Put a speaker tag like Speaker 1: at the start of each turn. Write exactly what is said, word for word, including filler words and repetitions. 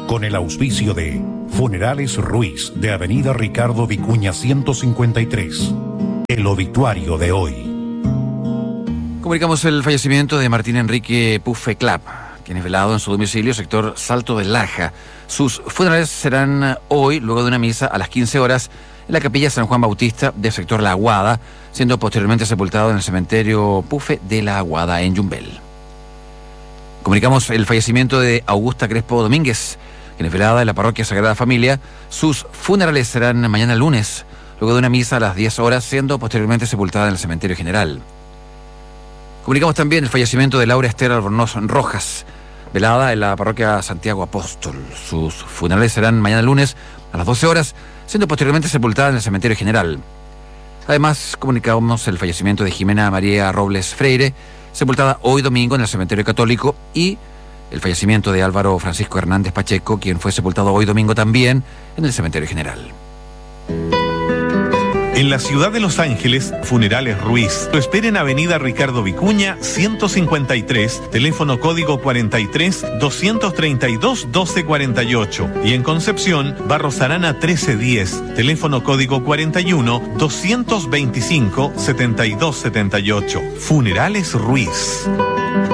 Speaker 1: con el auspicio de Funerales Ruiz de Avenida Ricardo Vicuña ciento cincuenta y tres. El obituario de hoy.
Speaker 2: Comunicamos el fallecimiento de Martín Enrique Puffe Clapp, quien es velado en su domicilio, sector Salto del Laja. Sus funerales serán hoy, luego de una misa a las quince horas, en la capilla San Juan Bautista del sector La Aguada, siendo posteriormente sepultado en el cementerio Puffe de La Aguada, en Yumbel. Comunicamos el fallecimiento de Augusta Crespo Domínguez, quien es velada en la parroquia Sagrada Familia. Sus funerales serán mañana lunes, luego de una misa a las diez horas, siendo posteriormente sepultada en el cementerio general. Comunicamos también el fallecimiento de Laura Esther Albornoz Rojas, velada en la parroquia Santiago Apóstol. Sus funerales serán mañana lunes a las doce horas, siendo posteriormente sepultada en el cementerio general. Además, comunicamos el fallecimiento de Jimena María Robles Freire, sepultada hoy domingo en el cementerio católico, y el fallecimiento de Álvaro Francisco Hernández Pacheco, quien fue sepultado hoy domingo también en el cementerio general.
Speaker 3: En la ciudad de Los Ángeles, Funerales Ruiz lo espera en Avenida Ricardo Vicuña ciento cincuenta y tres, teléfono código cuarenta y tres, doscientos treinta y dos, doce cuarenta y ocho. Y en Concepción, Barros Arana trece diez, teléfono código cuarenta y uno, doscientos veinticinco, setenta y dos setenta y ocho. Funerales Ruiz.